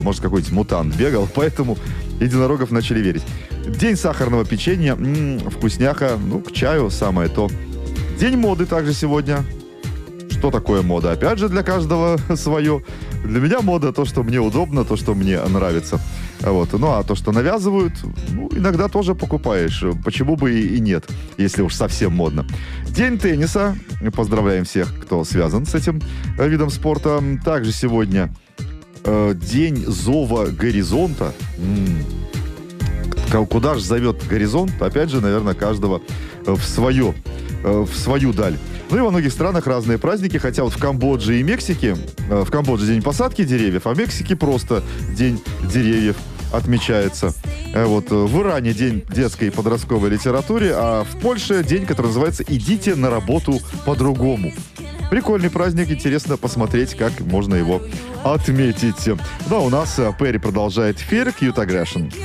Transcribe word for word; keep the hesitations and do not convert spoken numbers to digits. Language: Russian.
Может, какой-нибудь мутант бегал, поэтому единорогов начали верить. День сахарного печенья, м-м, вкусняха, ну, к чаю самое то. День моды также сегодня. Что такое мода? Опять же, для каждого свое. Для меня мода то, что мне удобно, то, что мне нравится. Вот. Ну, а то, что навязывают, ну, иногда тоже покупаешь. Почему бы и нет, если уж совсем модно. День тенниса. Поздравляем всех, кто связан с этим видом спорта. Также сегодня э, день зова горизонта. М-м. Куда же зовет горизонт? Опять же, наверное, каждого в свое, в свою даль. Ну и во многих странах разные праздники, хотя вот в Камбодже и Мексике, в Камбодже день посадки деревьев, а в Мексике просто день деревьев отмечается. Вот в Иране день детской и подростковой литературы, а в Польше день, который называется «Идите на работу по-другому». Прикольный праздник, интересно посмотреть, как можно его отметить. Ну а у нас Перри продолжает эфир, Кьют Агрэшн.